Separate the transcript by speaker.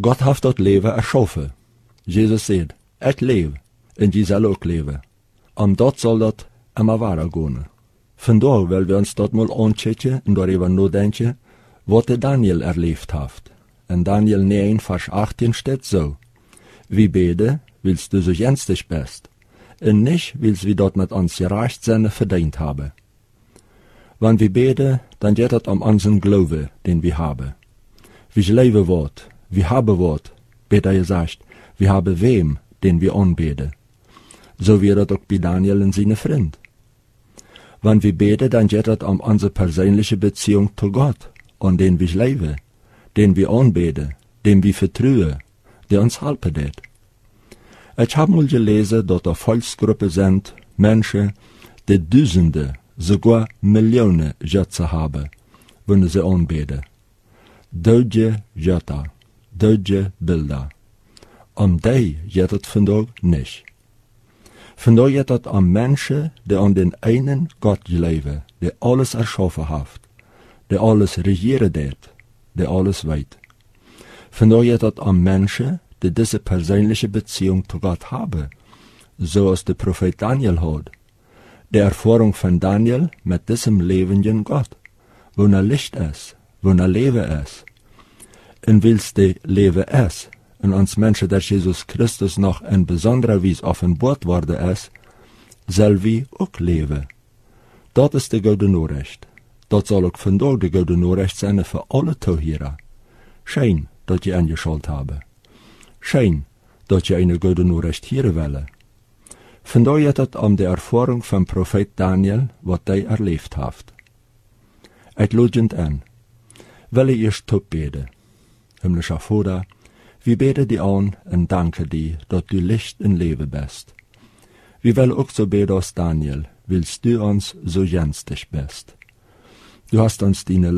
Speaker 1: Gott heeft dat leven erschaffen. Jesus sagt, ik leef, en die zal ook leven. Om dat zal dat immer wahrer gaan. Vandaag willen we ons dat mal aanchecken en darüber nadenken, wat de Daniel erlebt heeft. In Daniel 9, Vers 18 steht so, wie bete, willst du so jenstig bist, en nicht, willst wir dort mit uns gerecht sein verdient haben. Wenn wir beten, dann geht es unseren Glaube, den wir haben. Wir leben Wort, wir haben Wort, besser gesagt, wir haben wem, den wir anbeten. So wie das auch bei Daniel und seine Freund. Wenn wir beten, dann geht es unsere persönliche Beziehung zu Gott, an den wir leben, den wir anbeten, dem wir vertrauen, der uns helfen wird. Ich habe mal gelesen, dass da Volksgruppen sind, Menschen, die Tausende, sogar Millionen Götter haben, wenn sie anbeten. Deutsche Götter, deutsche Bilder. Die geht es vandaag nicht. Vandaag geht es Menschen, die an den einen Gott glauben, der alles erschaffen hat, der alles regieren wird, der alles weiß. Vandaag geht es Menschen, die diese persönliche Beziehung zu Gott haben, so als der Prophet Daniel hat. Die Erfahrung von Daniel mit diesem lebenden Gott, wo Licht ist, wo Leben ist. Und willst die Leben ist, und uns Menschen, dass Jesus Christus noch in besonderer Weise offenbart worden ist, soll wir auch leben. Das ist die gute Nachricht. Das soll auch vandaag die gute Nachricht sein für alle Zuhörer. Schön, dass ihr eingeschaltet habt. Schön, dass ihr eine gute Nachricht hören wollt. Vandaag geht es die Erfahrung vom Prophet Daniel, was er erlebt hat. Ich lade an. Will ich erst beten. Himmlischer Vater, wir beten dir an und danke dir, dass du Licht im Leben bist. Wir wollen auch so beten als Daniel, willst du uns so jenstig bist. Du hast uns deine